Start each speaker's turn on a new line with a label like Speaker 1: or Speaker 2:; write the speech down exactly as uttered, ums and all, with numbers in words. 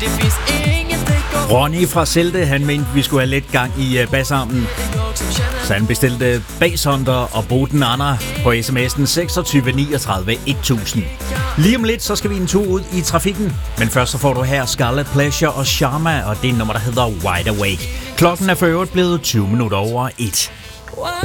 Speaker 1: Ronny fra Selde, han mente, vi skulle have lidt gang i bassarmen. Så han bestilte Basshunter og Boden Anna på sms'en seksogtyve niogtredive tusind. Lige om lidt, så skal vi en tur ud i trafikken. Men først så får du her Scarlet Pleasure og Sharma, og det er nummer, der hedder Wide Awake. Klokken er for øvrigt blevet tyve minutter over et.